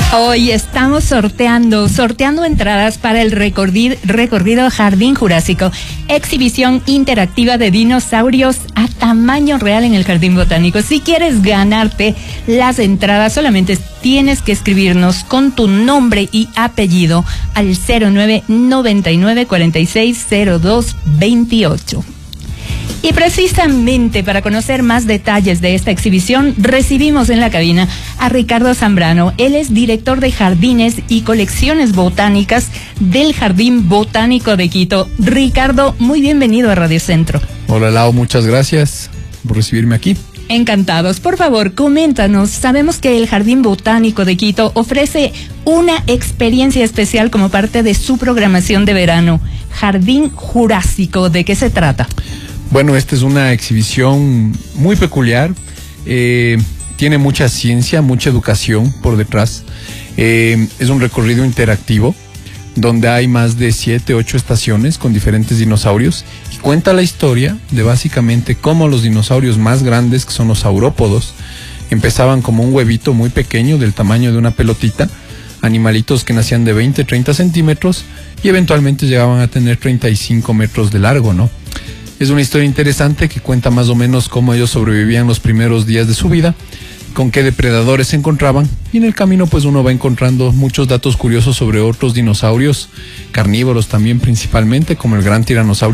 Hoy estamos sorteando entradas para el recorrido Jardín Jurásico, exhibición interactiva de dinosaurios a tamaño real en el Jardín Botánico. Si quieres ganarte las entradas, solamente tienes que escribirnos con tu nombre y apellido al 0999 460228. Y precisamente para conocer más detalles de esta exhibición, recibimos en la cabina a Ricardo Zambrano. Él es director de Jardines y Colecciones Botánicas del Jardín Botánico de Quito. Ricardo, muy bienvenido a Radio Centro. Hola, Lau, muchas gracias por recibirme aquí. Encantados. Por favor, coméntanos. Sabemos que el Jardín Botánico de Quito ofrece una experiencia especial como parte de su programación de verano. Jardín Jurásico, ¿de qué se trata? Bueno, esta es una exhibición muy peculiar, tiene mucha ciencia, mucha educación por detrás. Es un recorrido interactivo donde hay más de 7, 8 estaciones con diferentes dinosaurios y cuenta la historia de básicamente cómo los dinosaurios más grandes, que son los saurópodos, empezaban como un huevito muy pequeño del tamaño de una pelotita, animalitos que nacían de 20, 30 centímetros y eventualmente llegaban a tener 35 metros de largo, ¿no? Es una historia interesante que cuenta más o menos cómo ellos sobrevivían los primeros días de su vida, con qué depredadores se encontraban, y en el camino pues uno va encontrando muchos datos curiosos sobre otros dinosaurios, carnívoros también principalmente, como el gran tiranosaurio